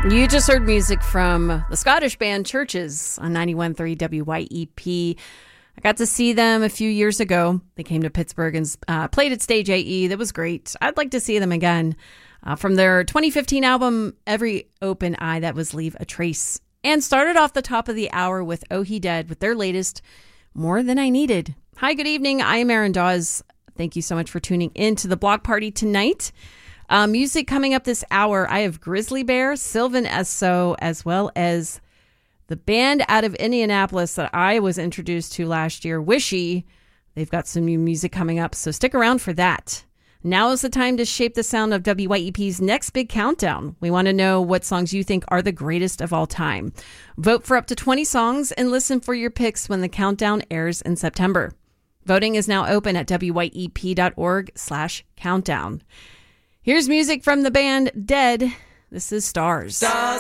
You just heard music from the Scottish band Churches on 91.3 WYEP. I got to see them a few years ago. They came to Pittsburgh and played at Stage AE. That was great. I'd like to see them again. From their 2015 album, Every Open Eye, that was Leave a Trace. And started off the top of the hour with Oh He Dead with their latest, More Than I Needed. Hi, good evening. I am Erin Dawes. Thank you so much for tuning in to the Block Party tonight. Music coming up this hour. I have Grizzly Bear, Sylvan Esso, as well as the band out of Indianapolis that I was introduced to last year, Wishy. They've got some new music coming up, so stick around for that. Now is the time to shape the sound of WYEP's next big countdown. We want to know what songs you think are the greatest of all time. Vote for up to 20 songs and listen for your picks when the countdown airs in September. Voting is now open at wyep.org/countdown. Here's music from the band Dead. This is Stars. Stars